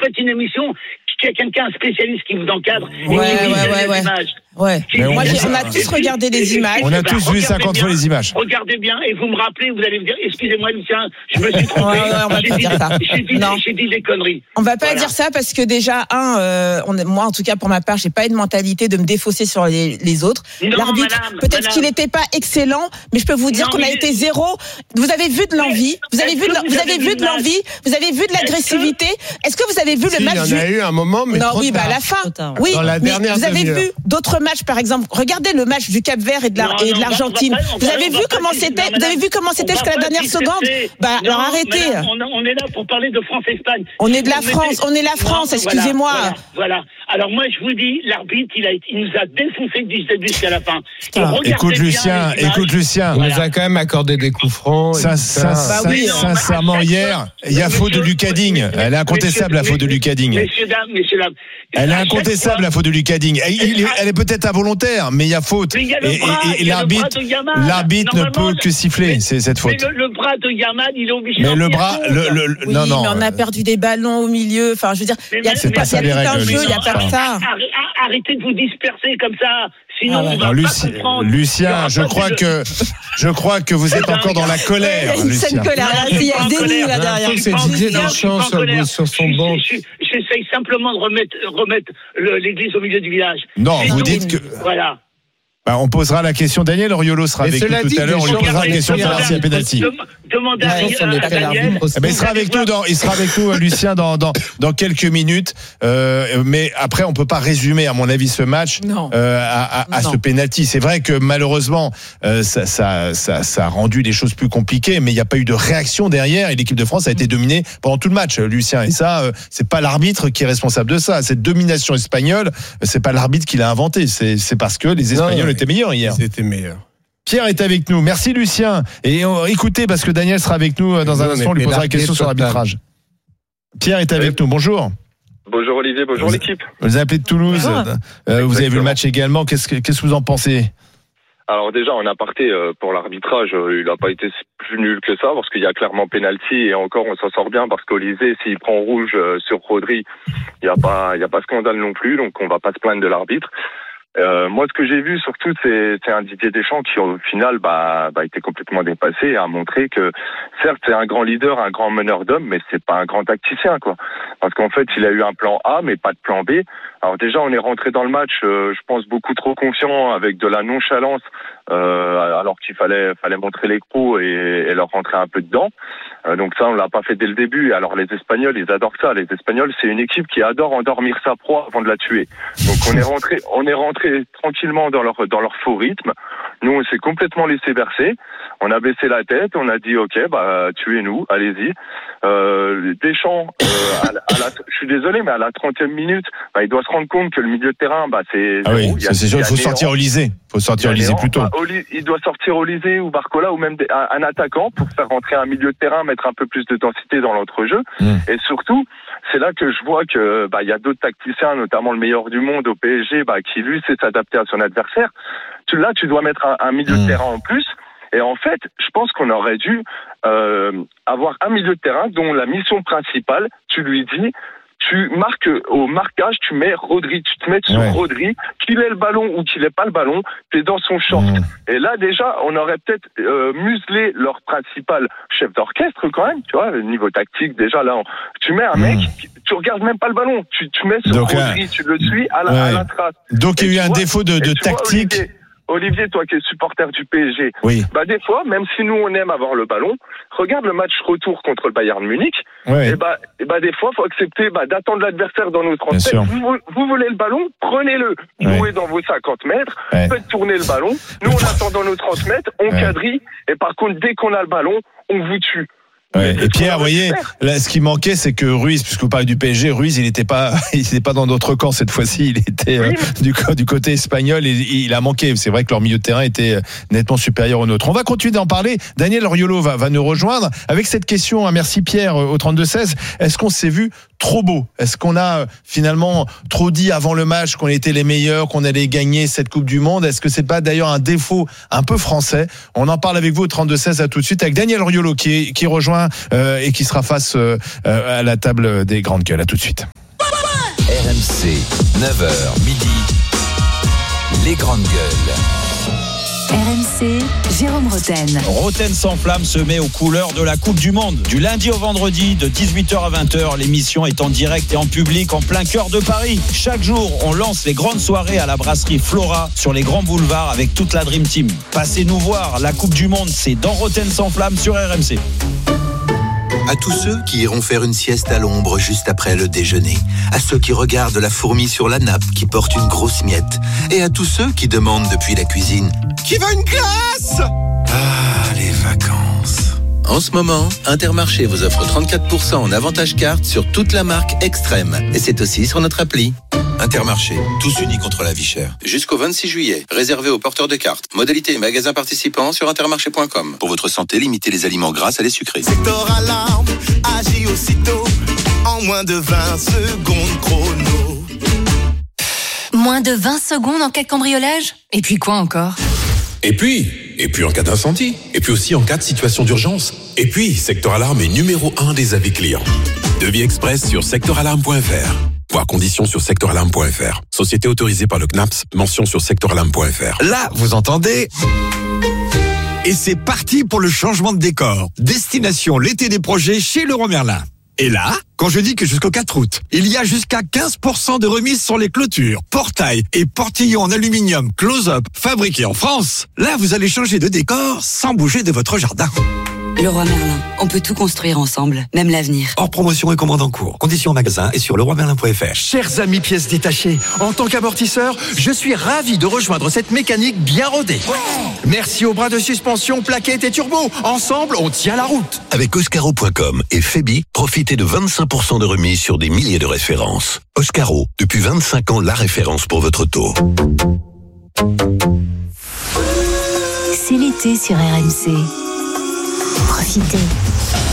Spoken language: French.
faites une émission, qu'il y a quelqu'un, un spécialiste qui vous encadre. Ouais. On a tous regardé les images. On a tous vu 50 fois les images. Regardez bien et vous me rappelez, vous allez me dire, excusez-moi Lucien, je me suis trompé. On va pas dire ça. J'ai dit des conneries. On va pas dire ça parce que déjà, moi en tout cas pour ma part, j'ai pas une mentalité de me défausser sur les autres. Non, l'arbitre, peut-être qu'il n'était pas excellent, mais je peux vous dire qu'on a été zéro. Vous avez vu de l'envie, vous avez vu de l'envie, vous avez vu de l'agressivité. Est-ce que vous avez vu le match? Il y en a eu un moment, mais non, oui, à la fin. Oui, dans la dernière vous avez vu d'autres matchs, par exemple. Regardez le match du Cap-Vert et de l'Argentine. Vous avez vu comment c'était? Vous avez vu comment c'était jusqu'à la dernière seconde? Alors arrêtez. On est là pour parler de France-Espagne. On est de la France. On est la France. Excusez-moi. Voilà. Alors moi, je vous dis, l'arbitre, il nous a défoncé du début jusqu'à la fin. Écoute Lucien. Il nous a quand même accordé des coups francs. Sincèrement, hier, il y a faute de Lucas Digne. Elle est incontestable, la faute de Lucas Digne. Messieurs, dames. Elle est incontestable, la faute de Lucas Digne. Elle est peut-être involontaire, mais il y a faute. Et l'arbitre ne peut que siffler cette faute. Mais le bras de Yamal, il est obligé. Mais le bras, non. Mais on a perdu des ballons au milieu. Enfin, je veux dire, c'est pas ça les règles. Il n'y a pas que ça. Arrêtez de vous disperser comme ça. Sinon, on va pas comprendre. Lucien, je crois que vous êtes encore dans la colère. Il y a une scène colère. Il y a un déni là derrière. C'est Didier Deschamps sur son banc. J'essaye simplement de remettre l'église au milieu du village. Non, vous dites que. Voilà. On posera la question. Daniel Riolo sera avec nous tout à l'heure. On lui posera la question de la pénalty. Demandez à Daniel. Il sera avec nous, Lucien, dans quelques minutes. Mais après, on peut pas résumer, à mon avis, ce match à ce pénalty. C'est vrai que malheureusement, ça a rendu les choses plus compliquées, mais il n'y a pas eu de réaction derrière. Et l'équipe de France a été dominée pendant tout le match, Lucien. Et ça, c'est pas l'arbitre qui est responsable de ça. Cette domination espagnole, c'est pas l'arbitre qui l'a inventée. C'est parce que les Espagnols étaient meilleurs hier. C'était meilleur. Pierre est avec nous. Merci Lucien. Et écoutez, parce que Daniel sera avec nous dans un instant, on lui posera la question sur l'arbitrage. Pierre est avec nous. Bonjour. Bonjour Olivier, bonjour l'équipe. Vous appelez de Toulouse. Vous avez vu le match également. Qu'est-ce que vous en pensez? Alors déjà, en aparté, pour l'arbitrage, il n'a pas été plus nul que ça, parce qu'il y a clairement pénalty, et encore on s'en sort bien, parce qu'Olysée, s'il prend rouge sur Rodri, il n'y a pas scandale non plus, donc on va pas se plaindre de l'arbitre. Moi, ce que j'ai vu surtout, c'est un Didier Deschamps qui, au final, était complètement dépassé et a montré que, certes, c'est un grand leader, un grand meneur d'hommes, mais c'est pas un grand tacticien, quoi. Parce qu'en fait, il a eu un plan A, mais pas de plan B. Alors déjà, on est rentré dans le match, je pense, beaucoup trop confiant, avec de la nonchalance, alors qu'il fallait montrer les crocs et leur rentrer un peu dedans. Donc ça, on l'a pas fait dès le début. Alors les Espagnols, ils adorent ça. Les Espagnols, c'est une équipe qui adore endormir sa proie avant de la tuer. Donc on est rentré tranquillement dans leur faux rythme. Nous, on s'est complètement laissé bercer. On a baissé la tête. On a dit OK, tuez-nous, allez-y. Deschamps, je suis désolé, mais à la 30e minute, il doit se rendre compte que le milieu de terrain, c'est ah oui, c'est sûr. Il faut sortir Olysée. Plus tôt. Il doit sortir Olysée ou Barcola ou même un attaquant pour faire rentrer un milieu de terrain, mettre un peu plus de densité dans l'entrejeu. Et surtout, c'est là que je vois que il y a d'autres tacticiens, notamment le meilleur du monde au PSG, qui lui sait s'adapter à son adversaire. Là, tu dois mettre un milieu de terrain en plus. Et en fait, je pense qu'on aurait dû avoir un milieu de terrain dont la mission principale, tu lui dis, tu marques au marquage, tu mets Rodri, tu te mets sur Rodri, qu'il ait le ballon ou qu'il ait pas le ballon, t'es dans son short. Et là déjà, on aurait peut-être muselé leur principal chef d'orchestre quand même, tu vois, le niveau tactique déjà là. Tu mets un mec, tu regardes même pas le ballon, tu mets sur Rodri, tu le suis à la trace. Donc il y a eu un défaut de tactique. Olivier, toi qui es supporter du PSG, des fois, même si nous on aime avoir le ballon, regarde le match retour contre le Bayern Munich, et des fois, faut accepter d'attendre l'adversaire dans nos 30 mètres. Vous voulez le ballon, prenez-le. Jouez dans vos 50 mètres, faites tourner le ballon. Nous, on attend dans nos 30 mètres, on quadrille, et par contre, dès qu'on a le ballon, on vous tue. Et Pierre, vous voyez, là, ce qui manquait, c'est que Ruiz, puisque vous parlez du PSG, Ruiz, il n'était pas dans notre camp cette fois-ci, il était du côté espagnol et il a manqué. C'est vrai que leur milieu de terrain était nettement supérieur au nôtre. On va continuer d'en parler. Daniel Riolo va nous rejoindre avec cette question. Merci Pierre au 32-16. Est-ce qu'on s'est vu trop beau? Est-ce qu'on a finalement trop dit avant le match qu'on était les meilleurs, qu'on allait gagner cette Coupe du Monde? Est-ce que c'est pas d'ailleurs un défaut un peu français? On en parle avec vous au 32-16. À tout de suite avec Daniel Riolo qui rejoint terrain et qui sera face à la table des grandes gueules. À tout de suite. RMC, 9h midi, les grandes gueules. RMC, Jérôme Roten. Roten s'enflamme se met aux couleurs de la Coupe du Monde. Du lundi au vendredi, de 18h à 20h, l'émission est en direct et en public en plein cœur de Paris. Chaque jour, on lance les grandes soirées à la brasserie Flora sur les grands boulevards avec toute la Dream Team. Passez nous voir, la Coupe du Monde, c'est dans Roten s'enflamme sur RMC. À tous ceux qui iront faire une sieste à l'ombre juste après le déjeuner, à ceux qui regardent la fourmi sur la nappe qui porte une grosse miette, et à tous ceux qui demandent depuis la cuisine « Qui veut une glace ?» Ah, les vacances. En ce moment, Intermarché vous offre 34% en avantage carte sur toute la marque Extrême. Et c'est aussi sur notre appli. Intermarché, tous unis contre la vie chère. Jusqu'au 26 juillet, réservé aux porteurs de cartes. Modalité et magasins participants sur intermarché.com. Pour votre santé, limitez les aliments gras à les sucrés. Secteur Alarme agit aussitôt en moins de 20 secondes chrono. Moins de 20 secondes en cas de cambriolage ? Et puis quoi encore ? Et puis en cas d'incendie. Et puis aussi en cas de situation d'urgence. Et puis, Secteur Alarme est numéro 1 des avis clients. Devis express sur secteuralarme.fr. Voir conditions sur secteuralarme.fr. Société autorisée par le CNAPS. Mention sur secteuralarme.fr. Là, vous entendez ? Et c'est parti pour le changement de décor. Destination l'été des projets chez Leroy Merlin. Et là, quand je dis que jusqu'au 4 août, il y a jusqu'à 15% de remise sur les clôtures, portails et portillons en aluminium close-up fabriqués en France, là vous allez changer de décor sans bouger de votre jardin. Leroy Merlin, on peut tout construire ensemble, même l'avenir. Hors promotion et commande en cours. Conditions en magasin et sur leroymerlin.fr. Chers amis pièces détachées, en tant qu'amortisseur, je suis ravi de rejoindre cette mécanique bien rodée. Ouais. Merci aux bras de suspension, plaquettes et turbo. Ensemble, on tient la route. Avec Oscaro.com et Febi, profitez de 25% de remise sur des milliers de références. Oscaro, depuis 25 ans, la référence pour votre auto. C'est l'été sur RMC. Profitez.